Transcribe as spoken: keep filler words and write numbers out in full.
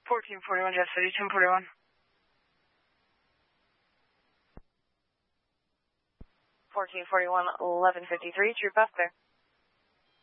fourteen forty-one, Jet City, ten forty-one. fourteen forty-one, eleven fifty-three, troop up there.